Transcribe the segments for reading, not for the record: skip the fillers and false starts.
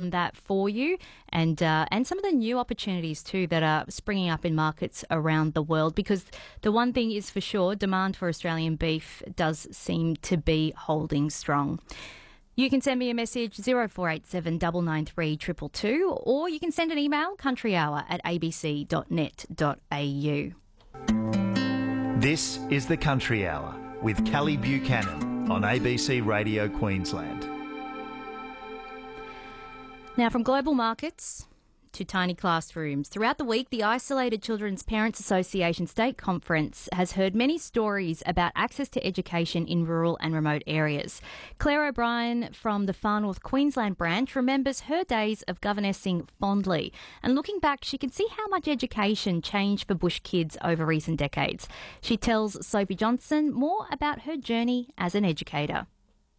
than that for you, and some of the new opportunities too that are springing up in markets around the world. Because the one thing is for sure, demand for Australian beef does seem to be holding strong. You can send me a message 0487 993 222, or you can send an email countryhour@abc.net.au. This is the Country Hour with Kelly Buchanan on ABC Radio Queensland. Now, from global markets to tiny classrooms. Throughout the week, the Isolated Children's Parents Association State Conference has heard many stories about access to education in rural and remote areas. Claire O'Brien from the Far North Queensland branch remembers her days of governessing fondly. And looking back, she can see how much education changed for bush kids over recent decades. She tells Sophie Johnson more about her journey as an educator.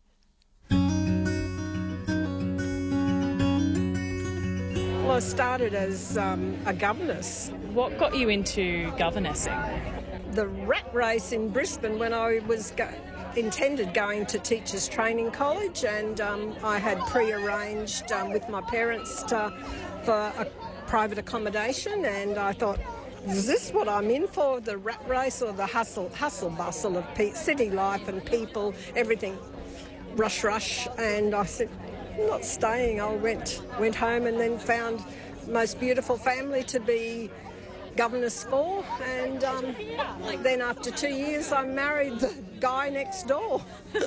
Well, I started as a governess. What got you into governessing? The rat race in Brisbane when I was intended going to Teachers Training College, and I had pre-arranged with my parents for a private accommodation, and I thought, is this what I'm in for, the rat race or the hustle bustle of city life and people, everything, rush, and I said, I'm not staying. I went home and then found the most beautiful family to be governess for, and then after 2 years I married the guy next door.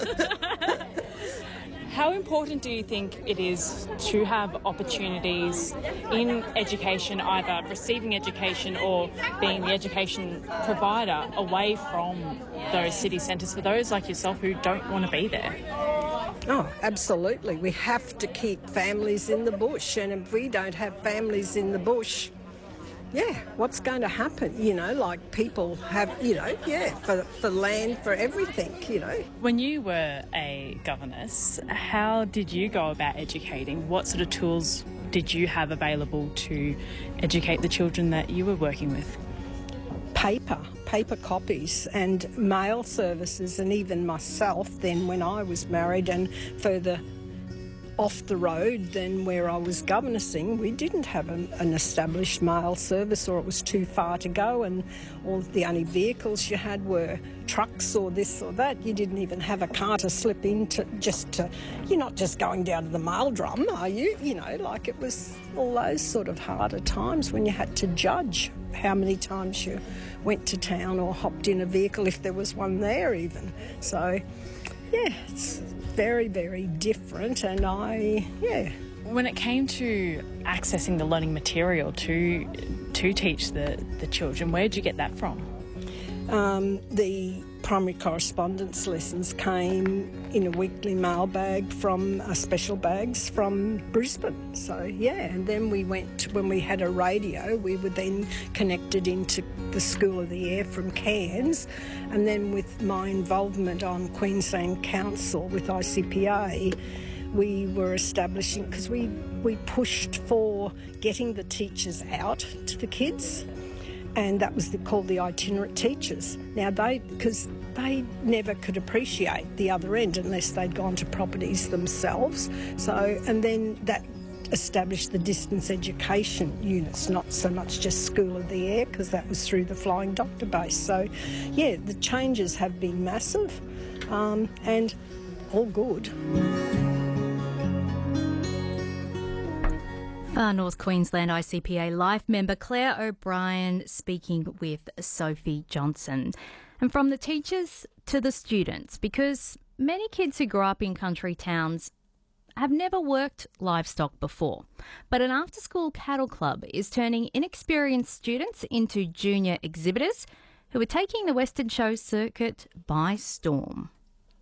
How important do you think it is to have opportunities in education, either receiving education or being the education provider away from those city centres for those like yourself who don't want to be there? Oh, absolutely. We have to keep families in the bush, and if we don't have families in the bush, what's going to happen? Like people have, for land, for everything, When you were a governess, how did you go about educating? What sort of tools did you have available to educate the children that you were working with? Paper copies and mail services, and even myself then when I was married and further off the road than where I was governessing, we didn't have an established mail service, or it was too far to go, and all the only vehicles you had were trucks or this or that. You didn't even have a car to slip into you're not just going down to the mail drum, are you? Like it was all those sort of harder times when you had to judge how many times you went to town or hopped in a vehicle if there was one there even. So, it's very, very different, and When it came to accessing the learning material to teach the children, where did you get that from? The primary correspondence lessons came in a weekly mailbag from special bags from Brisbane. So, and then we went, when we had a radio, we were then connected into the School of the Air from Cairns, and then with my involvement on Queensland Council with ICPA, we were establishing, because we pushed for getting the teachers out to the kids, and that was called the itinerant teachers. Now, because they never could appreciate the other end unless they'd gone to properties themselves. So, and then that established the distance education units, not so much just School of the Air, because that was through the Flying Doctor base. So, the changes have been massive, and all good. Far North Queensland ICPA Life member Claire O'Brien speaking with Sophie Johnson. And from the teachers to the students, because many kids who grow up in country towns have never worked livestock before. But an after-school cattle club is turning inexperienced students into junior exhibitors who are taking the Western Show circuit by storm.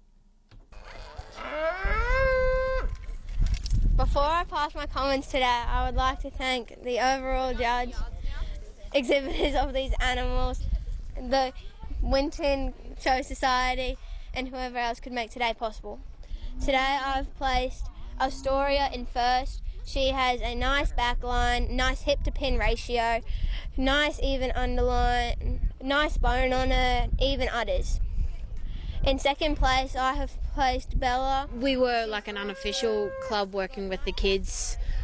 Before I pass my comments today, I would like to thank the overall judge, exhibitors of these animals, the Winton Show Society, and whoever else could make today possible. Today I've placed Astoria in first. She has a nice back line, nice hip to pin ratio, nice even underline, nice bone on her, even udders. In second place, I have placed Bella. We were like an unofficial club working with the kids